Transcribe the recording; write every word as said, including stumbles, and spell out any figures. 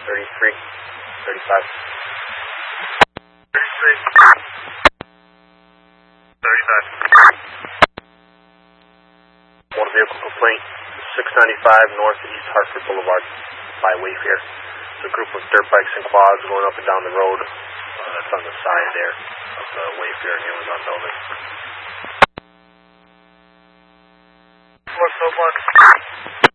thirty-three, thirty-five. thirty-three. thirty-five. Motor vehicle complaint, six ninety-five north of East Hartford Boulevard by Wayfair. It's a group of dirt bikes and quads going up and down the road. Uh, that's on the side there of the Wayfair and Amazon building. What's so much?